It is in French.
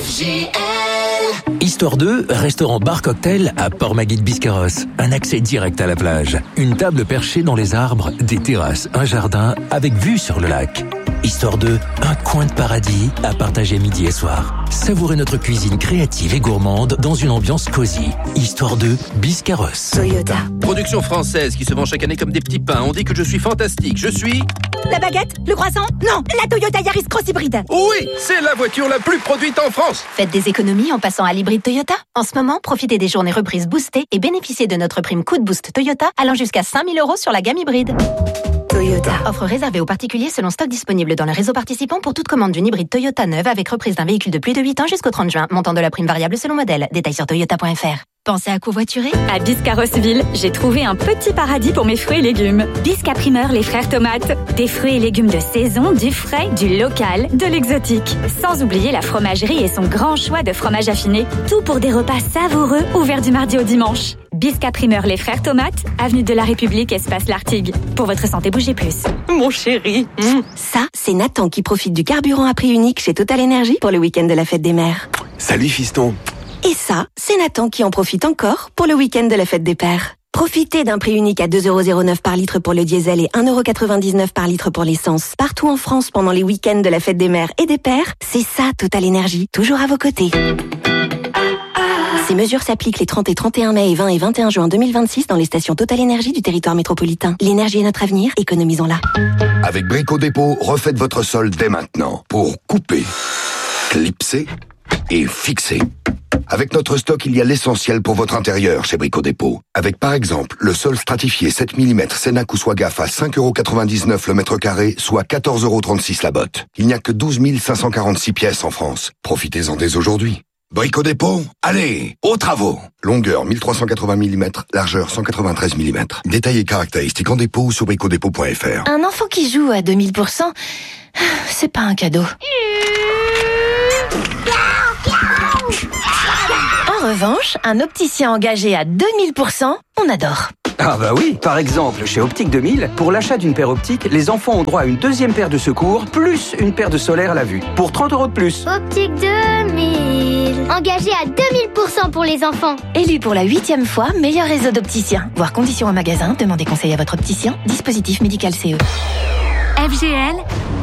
Histoire 2, restaurant bar cocktail à Port-Magui-de-Biscarrosse. Un accès direct à la plage. Une table perchée dans les arbres, des terrasses, un jardin avec vue sur le lac. Histoire 2, un coin de paradis à partager midi et soir. Savourez notre cuisine créative et gourmande dans une ambiance cosy. Histoire 2, Biscarrosse. Toyota. Production française qui se vend chaque année comme des petits pains. On dit que je suis fantastique. Je suis... La baguette? Le croissant? Non, la Toyota Yaris Cross Hybride. Oui, c'est la voiture la plus produite en France. Faites des économies en passant à l'hybride Toyota. En ce moment, profitez des journées reprises boostées et bénéficiez de notre prime coup de boost Toyota allant jusqu'à 5 000 € sur la gamme hybride. Toyota. Offre réservée aux particuliers selon stock disponible dans le réseau participant pour toute commande d'une hybride Toyota neuve avec reprise d'un véhicule de plus de 8 ans jusqu'au 30 juin. Montant de la prime variable selon modèle. Détails sur toyota.fr. Pensez à covoiturer? À Biscarrosseville, j'ai trouvé un petit paradis pour mes fruits et légumes. Bisca Primeur, les frères tomates. Des fruits et légumes de saison, du frais, du local, de l'exotique. Sans oublier la fromagerie et son grand choix de fromage affiné. Tout pour des repas savoureux, ouverts du mardi au dimanche. Bisca Primeur, les frères tomates, avenue de la République, espace Lartigue. Pour votre santé, bougez plus. Mon chéri. Ça, c'est Nathan qui profite du carburant à prix unique chez Total Energy pour le week-end de la fête des mères. Salut fiston. Et ça, c'est Nathan qui en profite encore pour le week-end de la fête des pères. Profitez d'un prix unique à 2,09€ par litre pour le diesel et 1,99€ par litre pour l'essence. Partout en France pendant les week-ends de la fête des mères et des pères, c'est ça Total Energy, toujours à vos côtés. Ces mesures s'appliquent les 30 et 31 mai et 20 et 21 juin 2026 dans les stations Total Energy du territoire métropolitain. L'énergie est notre avenir, économisons-la. Avec Brico Dépôt, refaites votre sol dès maintenant pour couper, clipser et fixer. Avec notre stock, il y a l'essentiel pour votre intérieur chez Brico Dépôt. Avec par exemple le sol stratifié 7 mm Sénac ou Swagaf à 5,99€ le mètre carré, soit 14,36€ la botte. Il n'y a que 12 546 pièces en France. Profitez-en dès aujourd'hui. Brico Dépôt, allez, aux travaux. Longueur 1380 mm, largeur 193 mm. Détails et caractéristiques en dépôt ou sur bricodépôt.fr. Un enfant qui joue à 2000%, c'est pas un cadeau. En revanche, un opticien engagé à 2000%, on adore. Ah bah oui, par exemple, chez Optique 2000, pour l'achat d'une paire optique, les enfants ont droit à une deuxième paire de secours, plus une paire de solaire à la vue, pour 30€ de plus. Optique 2000, engagé à 2000% pour les enfants. Élu pour la 8e fois, meilleur réseau d'opticiens. Voir conditions en magasin, demandez conseil à votre opticien. Dispositif médical CE. FGL,